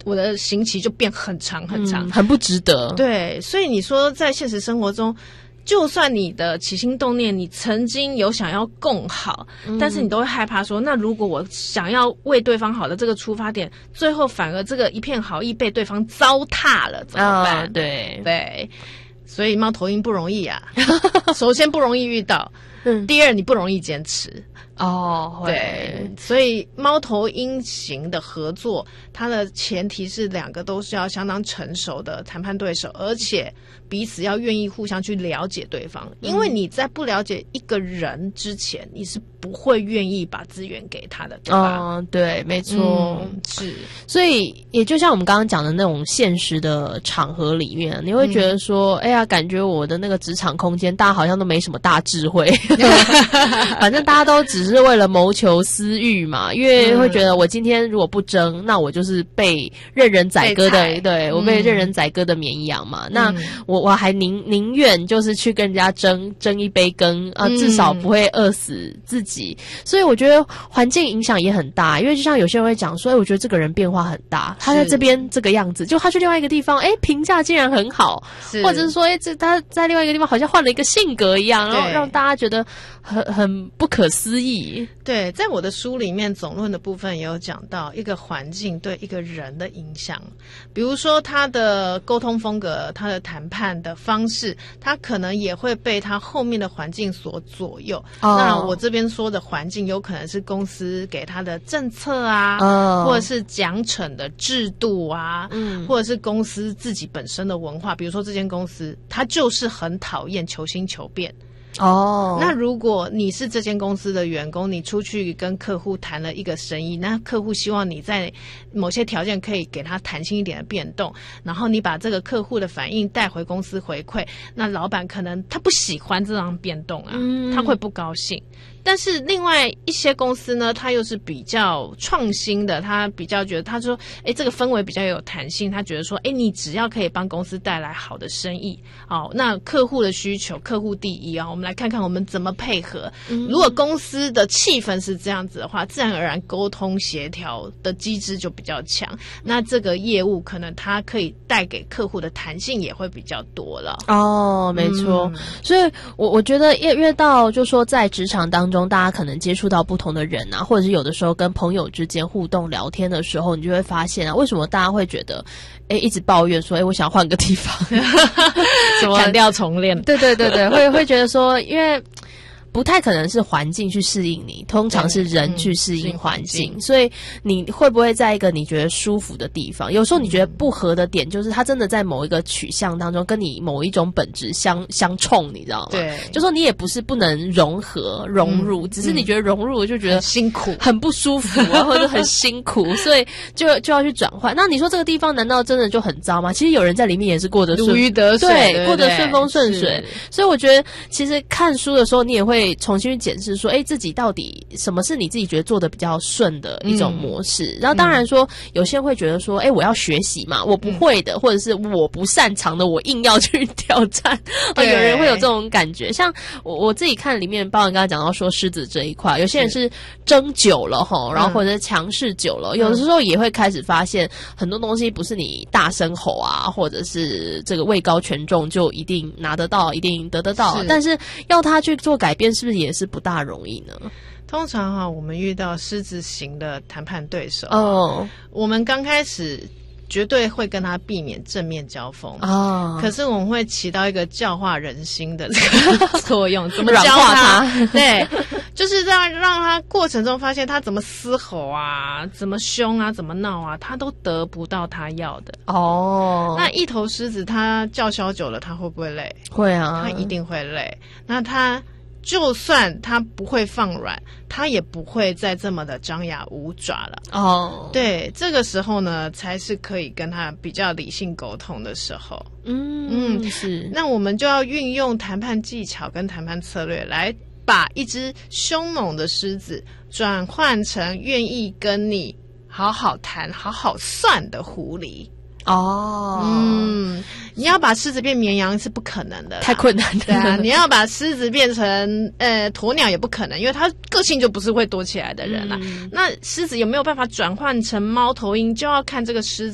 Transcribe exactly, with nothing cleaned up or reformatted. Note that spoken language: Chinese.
我的刑期就变很长很长， 嗯，很不值得。 对，所以你说在现实生活中，就算你的起心动念，你曾经有想要共好，嗯，但是你都会害怕说，那如果我想要为对方好的这个出发点，最后反而这个一片好意被对方糟蹋了，怎么办？ 哦，对对，所以猫头鹰不容易啊。首先不容易遇到， 嗯， 第二你不容易坚持。 哦， 对，所以猫头鹰型的合作，它的前提是两个都是要相当成熟的谈判对手，而且彼此要愿意互相去了解对方。因为你在不了解一个人之前，你是不会愿意把资源给他的，对吧？ 嗯，对，没错， 嗯，是。 所以也就像我们刚刚讲的那种现实的场合里面，你会觉得说，嗯，哎呀，感觉我的那个职场空间，大家好像都没什么大智慧，反正大家都只是为了谋求私欲嘛，因为会觉得我今天如果不争，那我就是被任人宰割的，对，我被任人宰割的绵羊嘛。嗯，那我我还宁宁愿就是去跟人家争争一杯羹啊，至少不会饿死自己。所以我觉得环境影响也很大，因为就像有些人会讲说，哎，我觉得这个人变化很大，他在这边这个样子，就他去另外一个地方，哎，评价竟然很好，或者是说，哎，这他在另外一个地方好像换了一个性格一样，然后让大家觉得很很不可思议。 对，在我的书里面总论的部分也有讲到一个环境对一个人的影响，比如说他的沟通风格，他的谈判的方式，他可能也会被他后面的环境所左右。哦，那我这边说的环境有可能是公司给他的政策啊，哦，或者是奖惩的制度啊，嗯，或者是公司自己本身的文化，比如说这间公司他就是很讨厌求新求变。哦，那如果你是这间公司的员工，你出去跟客户谈了一个生意，那客户希望你在某些条件可以给他弹性一点的变动，然后你把这个客户的反应带回公司回馈，那老板可能他不喜欢这样变动啊，嗯，他会不高兴。但是另外一些公司呢，他又是比较创新的，他比较觉得他说，诶，这个氛围比较有弹性，他觉得说，诶，你只要可以帮公司带来好的生意，好，那客户的需求，客户第一啊，我们来看看我们怎么配合。嗯，如果公司的气氛是这样子的话，自然而然沟通协调的机制就比较强，那这个业务可能它可以带给客户的弹性也会比较多了。 哦，没错，嗯，所以我我觉得越越到就说在职场当中，大家可能接触到不同的人啊，或者是有的时候跟朋友之间互动聊天的时候，你就会发现啊，为什么大家会觉得诶一直抱怨说诶我想换个地方什么砍掉重练， 对对对对，会会觉得说，因为不太可能是环境去适应你，通常是人去适应环境，嗯，所以你会不会在一个你觉得舒服的地方，有时候你觉得不合的点就是它真的在某一个取向当中跟你某一种本质相相冲，你知道吗？对，就说你也不是不能融合融入，嗯，只是你觉得融入就觉得辛苦很不舒服啊，或者很辛苦，所以就就要去转换。那你说这个地方难道真的就很糟吗？其实有人在里面也是过得顺如鱼得水， 对， 对对过得顺风顺水。所以我觉得其实看书的时候你也会重新去检视说，哎，自己到底什么是你自己觉得做的比较顺的一种模式，嗯，然后当然说有些人会觉得说，哎，我要学习嘛，我不会的，嗯，或者是我不擅长的我硬要去挑战，有人会有这种感觉。像我我自己看里面包含刚才讲到说狮子这一块，有些人是争久了齁，然后或者是强势久了，嗯，有的时候也会开始发现很多东西不是你大声吼啊，或者是这个位高权重就一定拿得到一定得得到，但是要他去做改变是不是也是不大容易呢？ 通常哈，我们遇到狮子型的谈判对手，哦，我们刚开始绝对会跟他避免正面交锋哦，可是我们会起到一个教化人心的这个作用，怎么教他？他对，就是让让他过程中发现他怎么嘶吼啊，怎么凶啊，怎么闹啊，他都得不到他要的哦。那一头狮子他叫嚣久了，他会不会累？ 会啊， 他一定会累。那他就算他不会放软，他也不会再这么的张牙舞爪了。哦，对，这个时候呢，才是可以跟他比较理性沟通的时候。嗯嗯，是。那我们就要运用谈判技巧跟谈判策略，来把一只凶猛的狮子转换成愿意跟你好好谈、好好算的狐狸。哦，嗯，你要把狮子变绵羊是不可能的， 太困难了。 对啊，你要把狮子变成呃鸵鸟也不可能，因为它个性就不是会躲起来的人啦。嗯，那狮子有没有办法转换成猫头鹰，就要看这个狮子